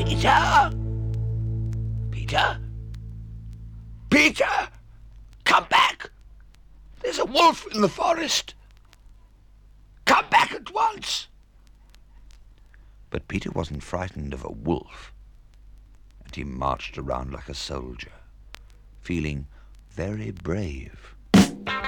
Peter? Peter? Peter! Come back! There's a wolf in the forest! Come back at once! But Peter wasn't frightened of a wolf, and he marched around like a soldier, feeling very brave.